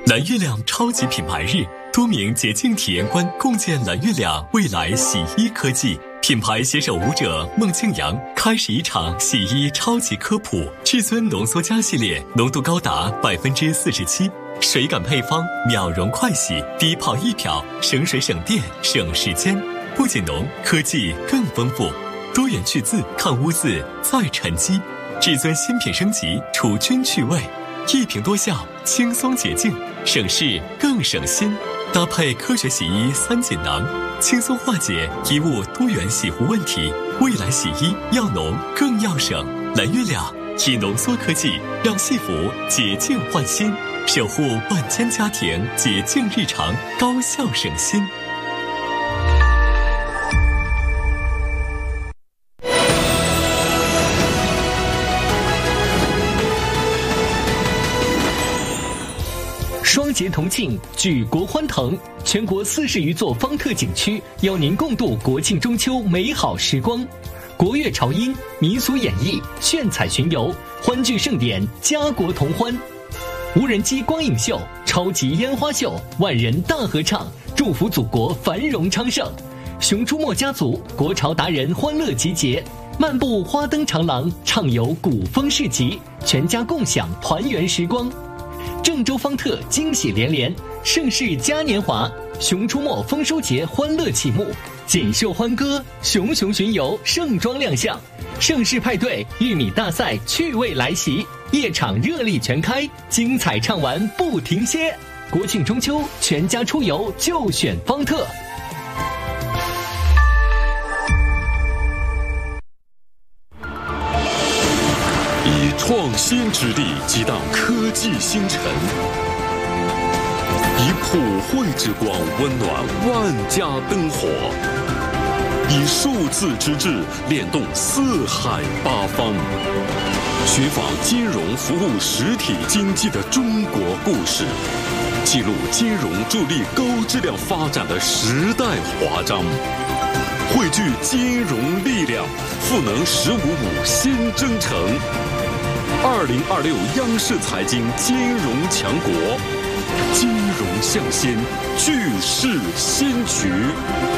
蓝月亮超级品牌日，多名洁净体验官共建蓝月亮未来洗衣科技。品牌携手舞者孟庆阳开始一场洗衣超级科普。至尊浓缩镓系列浓度高达47%，水感配方，秒溶快洗，低泡一漂，省水省电省时间。不仅浓，科技更丰富，多元去渍抗污渍再沉积。至尊新品升级，除菌去味，一瓶多效，轻松洁净，省事更省心。搭配科学洗衣3锦囊，轻松化解衣物多元洗护问题。未来洗衣要浓更要省，蓝月亮以浓缩科技让戏服洁净焕新，守护万千家庭洁净日常，高效省心。 双节同庆，举国欢腾，全国40余座方特景区邀您共度国庆中秋美好时光。国乐潮音、民俗演绎、炫彩巡游，欢聚盛典，家国同欢。无人机光影秀、超级烟花秀、万人大合唱，祝福祖国繁荣昌盛。熊出没家族、国潮达人欢乐集结，漫步花灯长廊，畅游古风市集，全家共享团圆时光。郑州方特惊喜连连，盛世嘉年华，熊出没丰收节欢乐启幕，锦绣欢歌，熊熊巡游盛装亮相，盛世派对玉米大赛趣味来袭，夜场热力全开，精彩畅玩不停歇。国庆中秋，全家出游就选方特。 以创新之力激荡科技星辰，以普惠之光温暖万家灯火，以数字之智联动四海八方，寻访金融服务实体经济的中国故事，记录金融助力高质量发展的时代华章，汇聚金融力量，赋能“15+5”新征程。2026央视财经金融强国，金融向先，巨势先驱。